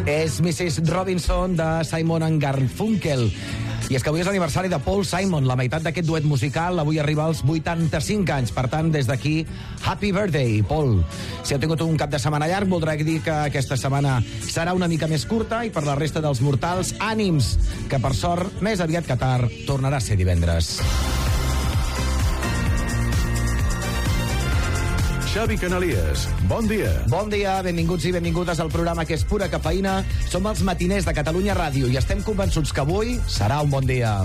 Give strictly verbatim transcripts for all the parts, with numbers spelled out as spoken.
És missus Robinson de Simon and Garfunkel. I és que avui és l'aniversari de Paul Simon, la meitat d'aquest duet musical avui arriba als vuitanta-cinc anys. Per tant, des d'aquí, happy birthday, Paul. Si heu tingut un cap de setmana llarg, voldrà dir que aquesta setmana serà una mica més curta i per la resta dels mortals, ànims, que per sort, més aviat que tard, tornarà a ser divendres. Xavi Canalies, bon dia. Bon dia, benvinguts i benvingudes al programa que és pura cafeïna. Som els matiners de Catalunya Ràdio i estem convençuts que avui serà un bon dia.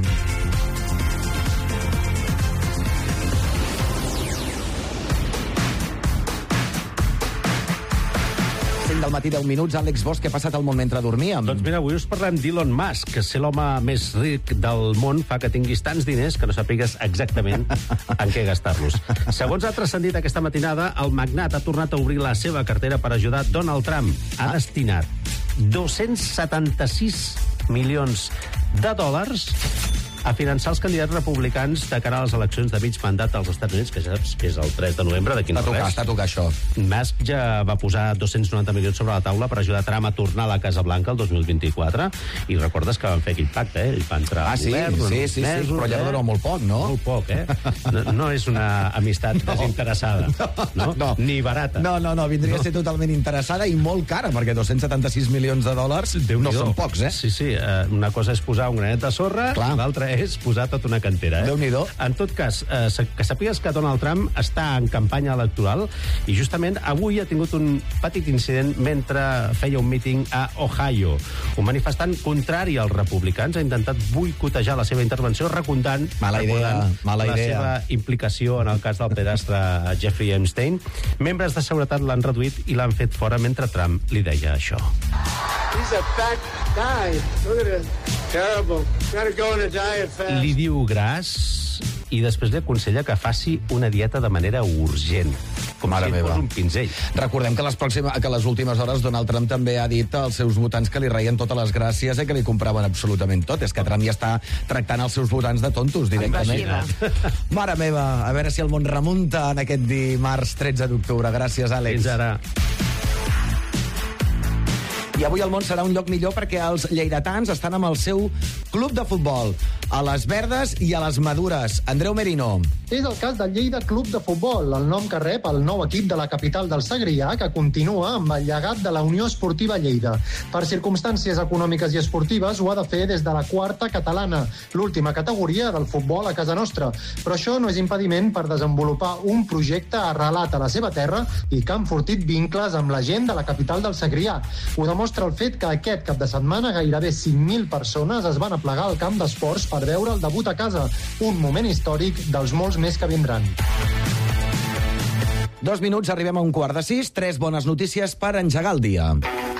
cinc del matí, deu minuts. Àlex Bosch, què ha passat al món mentre dormíem? Doncs mira, avui us parlem d'Elon Musk, que ser l'home més ric del món fa que tinguis tants diners que no sàpigues exactament en què gastar-los. Segons ha transcendit aquesta matinada, el magnat ha tornat a obrir la seva cartera per ajudar Donald Trump. Ha destinat dos-cents setanta-sis milions de dòlars a finançar els candidats republicans de cara a les eleccions de mig mandat als Estats Units, que ja saps que és el tres de novembre, d'aquí no res. Està a tocar això. Musk ja va posar dos-cents noranta milions sobre la taula per ajudar Trump a tornar a la Casa Blanca el dos mil vint-i-quatre, i recordes que van fer aquell pacte, eh? Ell va entrar ah, al sí, govern, sí, sí, mesos, sí, però ja dona molt poc, no? Molt poc, eh? No, no és una amistat no. desinteressada, no. No? Ni barata. No, no, no, vindria no. a ser totalment interessada i molt cara, perquè dos-cents setanta-sis milions de dòlars no són pocs, eh? Sí, sí, una cosa és posar un granet de sorra, l'altra és posar tot una cantera, eh? Déu-n'hi-do. En tot cas, eh, que sàpigues que Donald Trump està en campanya electoral i justament avui ha tingut un petit incident mentre feia un míting a Ohio. Un manifestant contrari als republicans ha intentat boicotejar la seva intervenció recomptant, mala idea, mala la idea. seva implicació en el cas del pedastre Jeffrey Epstein. Membres de seguretat l'han reduït i l'han fet fora mentre Trump li deia això. He's a fat guy. Look at it. Terrible. Gotta go on a diet fast. Li diu gras i després li aconsella que faci una dieta de manera urgent, com Mare si meva. fos un pinzell. Recordem que les, pròximes, que les últimes hores Donald Trump també ha dit als seus votants que li reien totes les gràcies i que li compraven absolutament tot. És que Trump ja està tractant els seus votants de tontos directament. Mare meva, a veure si el món remunta en aquest dimarts tretze d'octubre. Gràcies, Àlex. Fins ara. I avui el món serà un lloc millor perquè els lleidatans estan amb el seu club de futbol, a les verdes i a les madures. Andreu Merino. És el cas del Lleida Club de Futbol, el nom que rep el nou equip de la capital del Segrià, que continua amb el llegat de la Unió Esportiva Lleida. Per circumstàncies econòmiques i esportives ho ha de fer des de la quarta catalana, l'última categoria del futbol a casa nostra. Però això no és impediment per desenvolupar un projecte arrelat a la seva terra i que ha enfortit vincles amb la gent de la capital del Segrià. Ho demostra el fet que aquest cap de setmana gairebé cinc mil persones es van aplegar al camp d'esports per veure el debut a casa, un moment històric dels molts més que vindran. Dos minuts, arribem a un quart de sis. Tres bones notícies per engegar el dia.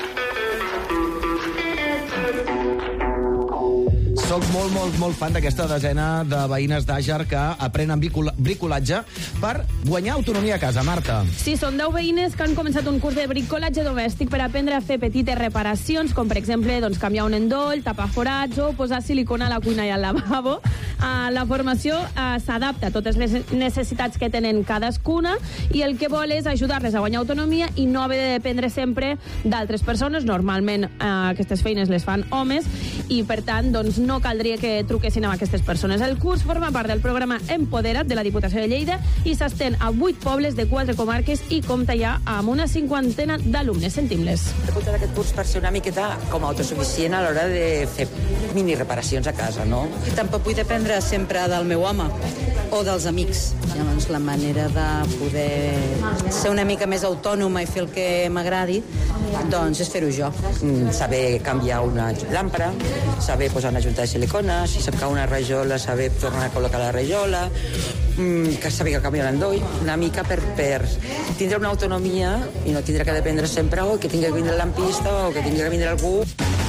Soc molt, molt, molt fan d'aquesta desena de veïnes d'Àger que aprenen bricolatge per guanyar autonomia a casa. Marta. Sí, són deu veïnes que han començat un curs de bricolatge domèstic per aprendre a fer petites reparacions, com per exemple doncs, canviar un endoll, tapar forats o posar silicona a la cuina i al lavabo. Uh, la formació uh, s'adapta a totes les necessitats que tenen cadascuna i el que vol és ajudar-les a guanyar autonomia i no haver de dependre sempre d'altres persones. Normalment uh, aquestes feines les fan homes i, per tant, doncs, no caldria que truquessin a aquestes persones. El curs forma part del programa Empodera't de la Diputació de Lleida i s'estén a vuit pobles de quatre comarques i compta ja amb una cinquantena d'alumnes. Sentim-les. He portat aquest curs per ser una miqueta com autosuficient a l'hora de fer mini reparacions a casa, no? Tampoc vull dependre sempre del meu home o dels amics. Llavors, la manera de poder ser una mica més autònoma i fer el que m'agradi, doncs és fer-ho jo. Mm, saber canviar una làmpara, saber posar una junta de silicona, si se'm cau una rajola, saber tornar a col·locar la rajola, mm, que saber canviar l'endoll, una mica per, per tindre una autonomia i no tindre que dependre sempre o que tingui que vindre el lampista o que tingui que vindre algú.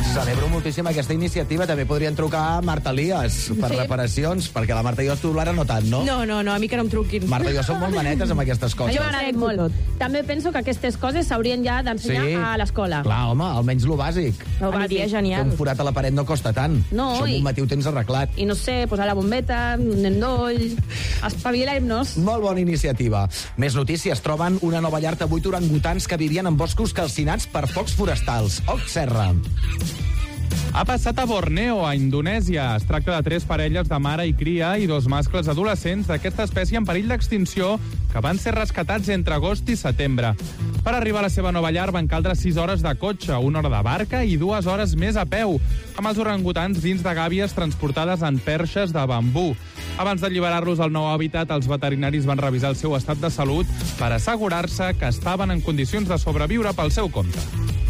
Celebro moltíssim aquesta iniciativa. També podrien trucar a Marta Elias per Sí. reparacions, perquè la Marta i jo, tu, Lara, no tant, no? No, no, no, a mi que no em truquin. Marta i jo som molt manetes amb aquestes coses. Jo m'agrada molt. També penso que aquestes coses s'haurien ja d'ensenyar Sí. a l'escola. Clar, home, almenys lo bàsic. No, va Aniria dir. Que genial. un forat a la paret no costa tant. No, Això amb i- un matí ho tens arreglat. I no sé, posar la bombeta, un endoll, espavilem-nos. Molt bona iniciativa. Més notícies. Troben una nova llar de vuit orangutans que vivien en boscos calcinats per focs forestals. Oc Serra. Ha passat a Borneo, a Indonèsia. Es tracta de tres parelles de mare i cria i dos mascles adolescents d'aquesta espècie en perill d'extinció que van ser rescatats entre agost i setembre. Per arribar a la seva nova llar van caldre sis hores de cotxe, una hora de barca i dues hores més a peu, amb els orangutans dins de gàbies transportades en perxes de bambú. Abans d'alliberar-los al nou hàbitat, els veterinaris van revisar el seu estat de salut per assegurar-se que estaven en condicions de sobreviure pel seu compte.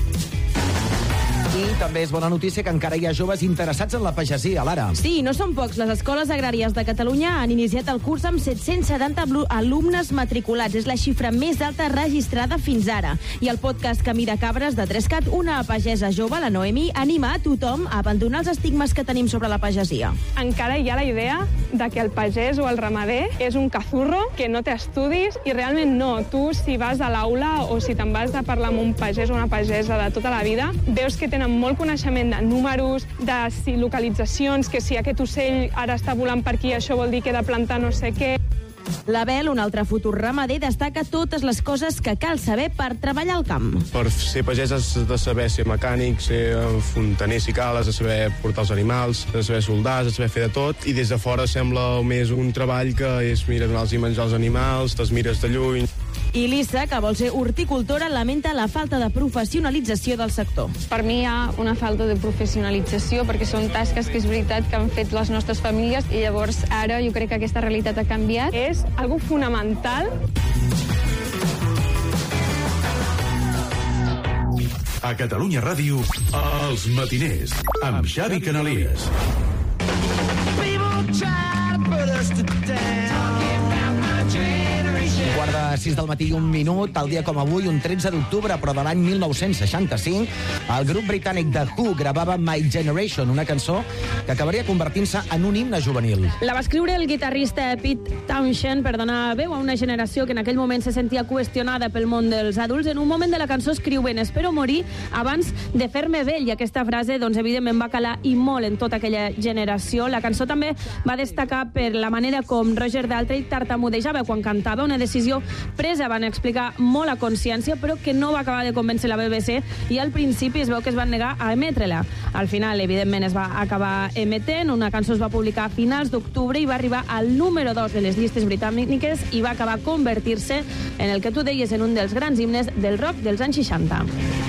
I també és bona notícia que encara hi ha joves interessats en la pagesia, Lara. Sí, no són pocs. Les escoles agràries de Catalunya han iniciat el curs amb set-cents setanta alumnes matriculats. És la xifra més alta registrada fins ara. I el podcast Que mira cabres de Trescat, una pagesa jove, la Noemi, anima a tothom a abandonar els estigmes que tenim sobre la pagesia. Encara hi ha la idea de que el pagès o el ramader és un cazurro, que no té estudis, i realment no. Tu, si vas a l'aula o si te'n vas a parlar amb un pagès o una pagesa de tota la vida, veus que tenen molt coneixement de números, de si localitzacions, que si aquest ocell ara està volant per aquí, això vol dir que he de plantar no sé què. L'Abel, un altre futur ramader, destaca totes les coses que cal saber per treballar al camp. Per ser pagès has de saber ser mecànic, ser fontaner si cal, has de saber portar els animals, has de saber soldar, has de saber fer de tot, i des de fora sembla més un treball que és, mira, donar-los menjar als animals, te'ls mires de lluny. I Lisa, que vol ser horticultora, lamenta la falta de professionalització del sector. Per mi hi ha una falta de professionalització perquè són tasques que és veritat que han fet les nostres famílies i llavors ara jo crec que aquesta realitat ha canviat. És algo fonamental. A Catalunya Ràdio, Els Matiners, amb Xavi Canalies. Quart de sis del matí i un minut, tal dia com avui, un tretze d'octubre, però de l'any mil nou-cents seixanta-cinc, el grup britànic The Who gravava My Generation, una cançó que acabaria convertint-se en un himne juvenil. La va escriure el guitarrista Pete Townshend per donar veu a una generació que en aquell moment se sentia qüestionada pel món dels adults. En un moment de la cançó escriuen «Espero morir abans de fer-me vell», i aquesta frase, doncs, evidentment, va calar i molt en tota aquella generació. La cançó també va destacar per la manera com Roger Daltrey tartamudejava quan cantava, una decisió presa, van explicar, molt a consciència, però que no va acabar de convèncer la B B C, i al principi es veu que es van negar a emetre-la. Al final, evidentment, es va acabar emetent. Una cançó es va publicar a finals d'octubre i va arribar al número dos de les llistes britàniques i va acabar convertir-se en el que tu deies, en un dels grans himnes del rock dels anys seixanta.